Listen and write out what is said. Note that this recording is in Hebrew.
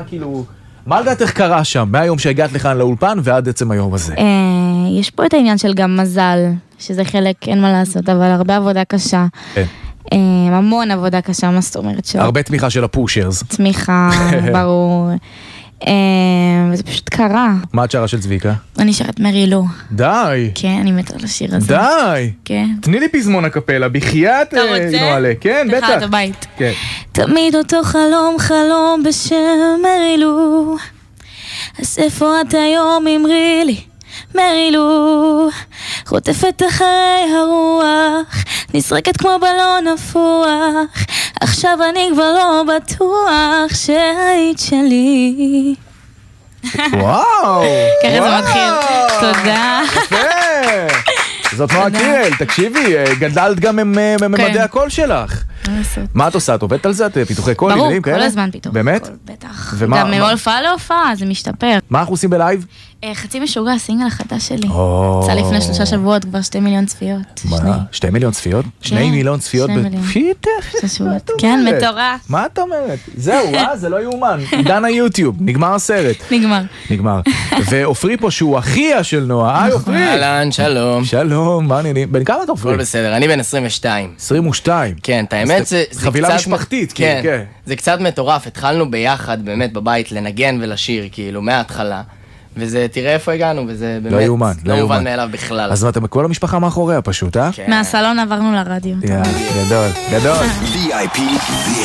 כאילו... מה לדעתך קרה שם, מהיום שהגעת לכאן לאולפן ועד עצם היום הזה? יש פה את העניין של גם מזל, שזה חלק, אין מה לעשות, אבל הרבה עבודה קשה. כן. המון עבודה קשה, מה זאת אומרת שלא? הרבה תמיכה של הפושרס. תמיכה, ברור. וזה פשוט קרה. מה את שרה של צביקה? אני שרת מרי לו. די. כן, אני מתה לשיר הזה. די. כן. תני לי פזמון הקפלה, בחייאת נועלה. כן, בטח. תחת הבית. כן. תמיד אותו חלום, חלום בשם מרי לו. אז איפה את היום אמרי לי? מרי לו. חוטפת אחרי הרוח, נשרקת כמו בלון הפוח. עכשיו אני כבר לא בטוח שהיית שלי. וואו. ככה זה מתחיל. תודה. יפה. זאת נועה קירל, תקשיבי, גדלת גם מממדי הקול שלך. מה את עושה? את עובדת על זה? את פיתוחי קול? ברור, כל הזמן פיתוחי קול. באמת? בטח. גם מהופעה להופעה, זה משתפר. מה אנחנו עושים בלייב? חצי משוגע, הסינגל החדש שלי. יצא לפני 3 שבועות, כבר 2 מיליון צפיות. מה? 2 מיליון צפיות? 2 מיליון צפיות? 2 מיליון. פיתח. כן, מטורף. מה את אומרת? זהו, זה לא יאומן. עידן היוטיוב, נגמר הסרט. נגמר. ואופרי פה שהוא אחיה של נועה. היי אופרי. אהלן, שלום. שלום, מה העניינים? בן כמה אתה אופרי? הכל בסדר, אני בן 22. 22. כן, את האמת זה קצת... חבילה משפחתית, כן. זה קצת מטורף, התחלנו ביחד באמת בבית לנגן ולשיר, כאילו, מההתחלה. וזה, תראה איפה הגענו, וזה באמת לא מובן מאליו בכלל. אז אתם כל המשפחה מאחוריה פשוט, אה? מהסלון עברנו לרדיו. גדול. VIP